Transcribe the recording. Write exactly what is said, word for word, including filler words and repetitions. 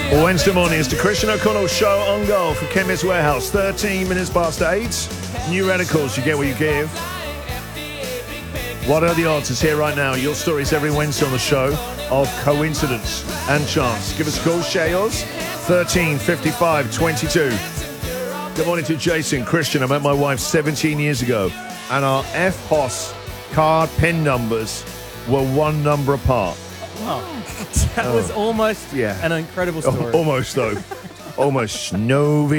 Wednesday morning is the Christian O'Connell Show on Goal for Chemist Warehouse. thirteen minutes past eight. New Radicals, you get what you give. What are the odds? It's here right now. Your stories every Wednesday on the show of coincidence and chance. Give us a call, share yours. thirteen fifty-five twenty-two. Good morning to Jason. Christian, I met my wife seventeen years ago, and our F P O S card pin numbers were one number apart. Oh. That was almost yeah. an incredible story. Almost, though. Almost. No